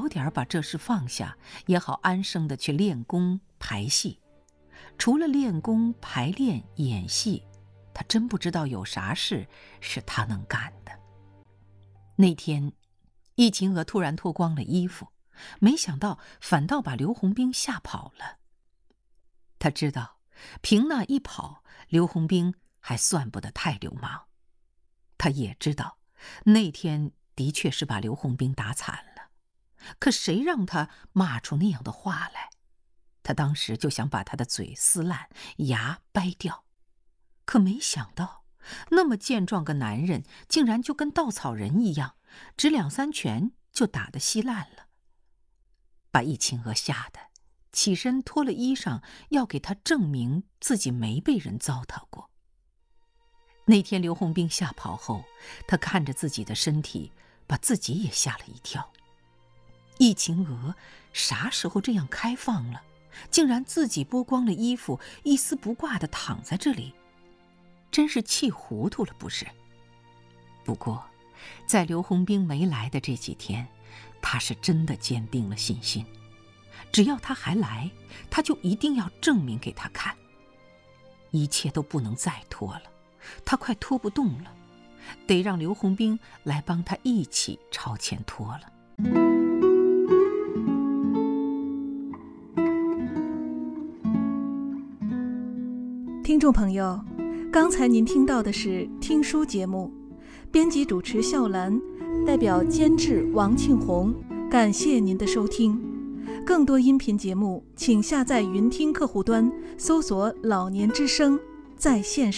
点把这事放下，也好安生的去练功排戏。除了练功排练演戏，他真不知道有啥事是他能干的。那天易秦娥突然脱光了衣服，没想到反倒把刘洪兵吓跑了。他知道凭那一跑，刘洪兵还算不得太流氓。他也知道那天的确是把刘洪兵打惨了，可谁让他骂出那样的话来？他当时就想把他的嘴撕烂，牙掰掉，可没想到那么健壮个男人竟然就跟稻草人一样，只2、3拳就打得稀烂了，把易秦娥吓得起身脱了衣裳，要给他证明自己没被人糟蹋过。那天刘洪兵吓跑后，他看着自己的身体，把自己也吓了一跳。易秦娥啥时候这样开放了，竟然自己剥光了衣服，一丝不挂地躺在这里，真是气糊涂了不是？不过在刘洪兵没来的这几天，他是真的坚定了信心，只要他还来，他就一定要证明给他看。一切都不能再拖了，他快拖不动了，得让刘洪兵来帮他一起朝前拖了。 听众朋友，刚才您听到的是听书节目，编辑主持笑兰，代表监制王庆红，感谢您的收听。更多音频节目请下载云听客户端，搜索老年之声在线